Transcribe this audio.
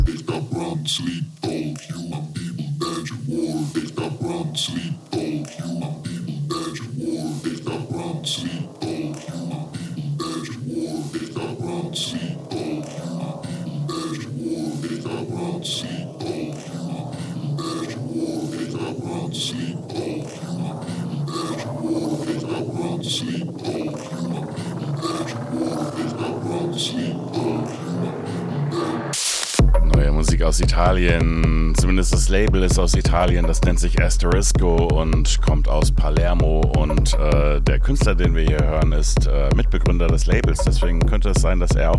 Wake up, run, sleep, all human people that you war. Wake up, run, sleep, all human people that you war. Wake up, run, sleep, all human people that you war. Wake up, run, sleep, all human people that you war. Wake up, run, sleep, all human people that you war. Wake up, run, sleep, all human people that you war. Wake up, run, sleep, all human people that you war. Wake up, run, sleep, all human people that. Neue Musik aus Italien, zumindest das Label ist aus Italien, das nennt sich Asterisco und kommt aus Palermo und der Künstler, den wir hier hören, ist Mitbegründer des Labels, deswegen könnte es sein, dass er auch